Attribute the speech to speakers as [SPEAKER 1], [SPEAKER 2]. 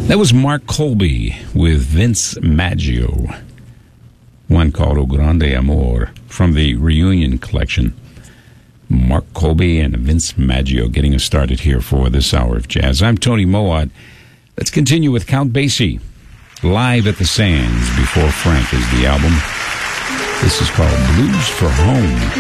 [SPEAKER 1] That was Mark Colby with Vince Maggio. One called O Grande Amor from the Reunion Collection. Mark Colby and Vince Maggio getting us started here for this hour of jazz. I'm Tony Mowat. Let's continue with Count Basie. Live at the Sands before Frank is the album. This is called Blues for Home.